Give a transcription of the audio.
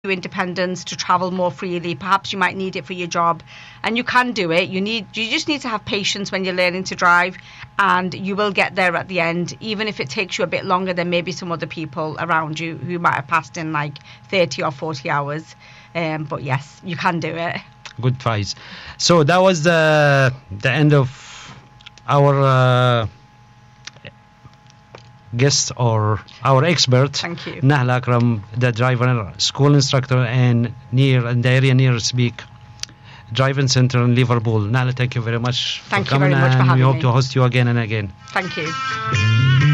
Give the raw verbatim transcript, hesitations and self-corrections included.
your independence, to travel more freely. Perhaps you might need it for your job, and you can do it. You need, you just need to have patience when you're learning to drive, and you will get there at the end, even if it takes you a bit longer than maybe some other people around you who might have passed in like thirty or forty hours. Um, but yes, you can do it. Good advice. So that was the the end of our uh, guest or our expert. Thank you. Nahla Akram, the driver, school instructor, and near and the area near Speak Driving Center in Liverpool. Nahla, thank you very much thank for coming. Thank you very much and for having we hope me. to host you again and again. Thank you.